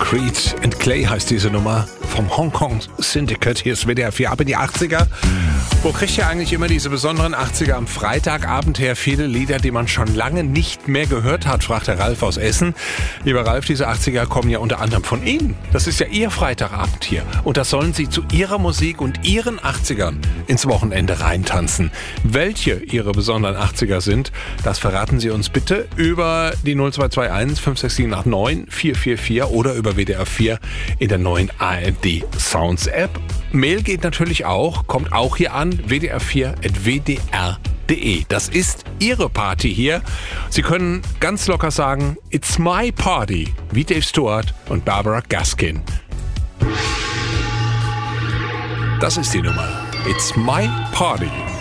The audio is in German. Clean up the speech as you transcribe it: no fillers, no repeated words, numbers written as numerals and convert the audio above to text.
Creed and Clay heißt diese Nummer vom Hongkong Syndicate. Hier ist WDR 4 ab in die 80er. Wo kriegt ihr eigentlich immer diese besonderen 80er am Freitagabend her? Viele Lieder, die man schon lange nicht mehr gehört hat, fragt der Ralf aus Essen. Lieber Ralf, diese 80er kommen ja unter anderem von Ihnen. Das ist ja Ihr Freitagabend hier. Und das sollen Sie zu Ihrer Musik und Ihren 80ern ins Wochenende reintanzen. Welche Ihre besonderen 80er sind, das verraten Sie uns bitte über die 0221 56789 444 oder über WDR 4 in der neuen ARD Sounds App. Mail geht natürlich auch, kommt auch hier an, wdr4@wdr.de. Das ist Ihre Party hier. Sie können ganz locker sagen, it's my party, wie Dave Stewart und Barbara Gaskin. Das ist die Nummer. It's my party.